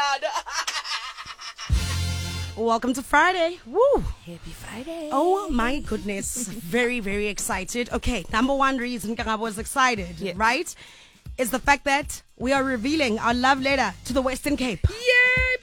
Welcome to Friday. Woo! Happy Friday. Oh my goodness. Very, very excited. Okay, number one reason Kangabo was excited, right? Is the fact that we are revealing our love letter to the Western Cape. Yay!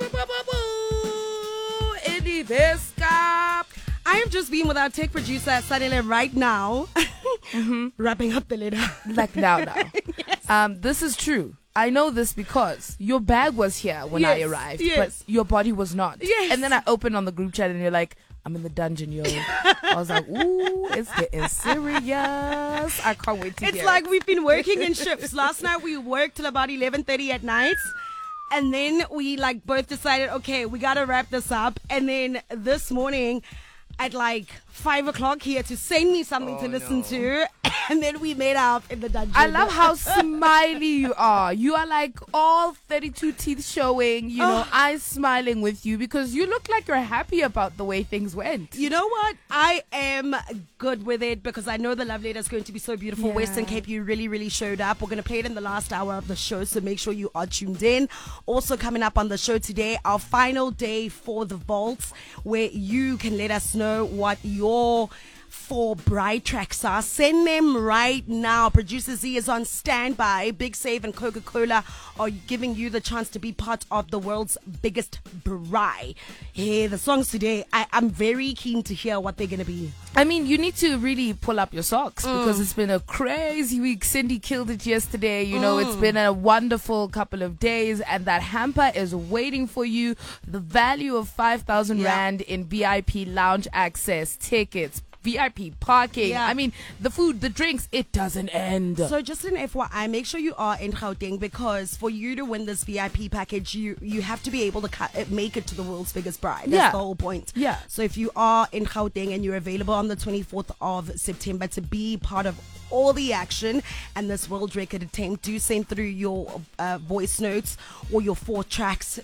Eddie Vescap. I have just been with our tech producer, Sadele, right now, wrapping up the letter. Like now. Yes. This is true. I know this because your bag was here when I arrived, but your body was not. Yes. And then I opened on the group chat and you're like, I'm in the dungeon, yo. I was like, ooh, it's getting serious. I can't wait to It's like we've been working in shifts. Last night we worked till about 11:30 at night. And then we both decided, okay, we got to wrap this up. And then this morning at 5 o'clock he had to send me something to listen to. And then we made up in the dungeon. I love how smiley you are. You are like all 32 teeth showing, eyes smiling with you because you look like you're happy about the way things went. You know what? I am good with it because I know the love letter is going to be so beautiful. Yeah. Western Cape, you really, really showed up. We're going to play it in the last hour of the show, so make sure you are tuned in. Also coming up on the show today, our final day for the vaults, where you can let us know what your 4 Bride tracks are. Send them right now. Producer Z is on standby. Big Save and Coca-Cola are giving you the chance to be part of the world's biggest bride. Hey, the songs today, I'm very keen to hear what they're going to be. I mean, you need to really pull up your socks because it's been a crazy week. Cindy killed it yesterday. It's been a wonderful couple of days, and that hamper is waiting for you. The value of 5,000 Rand in VIP lounge access, tickets, VIP parking. Yeah. I mean, the food, the drinks, it doesn't end. So just an FYI, make sure you are in Gauteng, because for you to win this VIP package, you have to be able to make it to the world's biggest bride. That's the whole point. Yeah. So if you are in Gauteng and you're available on the 24th of September to be part of all the action and this world record attempt, do send through your voice notes or your 4 tracks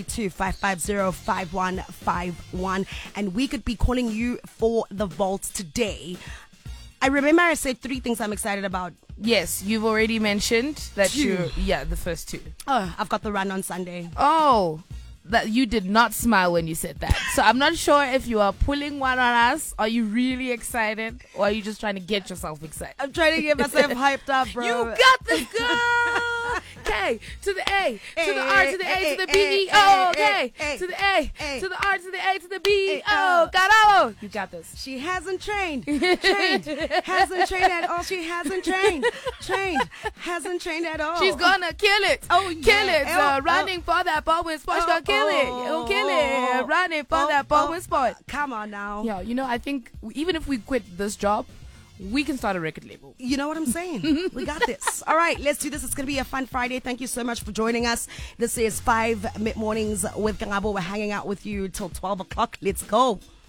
02-550-5151, and we could be calling you for the vault today. I remember I said 3 things I'm excited about. Yes, you've already mentioned that 2. the first 2. Oh, I've got the run on Sunday. Oh, that you did not smile when you said that. So I'm not sure if you are pulling one on us. Are you really excited, or are you just trying to get yourself excited? I'm trying to get myself hyped up, bro. You got this, girl. K to the A to the R to the A to the B E O. K to the A to the R to the A to the B E O. Caralho. You got this. She hasn't trained. Hasn't trained at all. She hasn't trained. Hasn't trained at all. She's gonna kill it. Kill it. Running for that ball with sports. Gonna kill it. You'll kill it. Running for that ball with sport. Come on now. Yeah, I think even if we quit this job, we can start a record label. You know what I'm saying? We got this. All right, let's do this. It's going to be a fun Friday. Thank you so much for joining us. This is 5 Mid Mornings with Kangabo. We're hanging out with you till 12 o'clock. Let's go.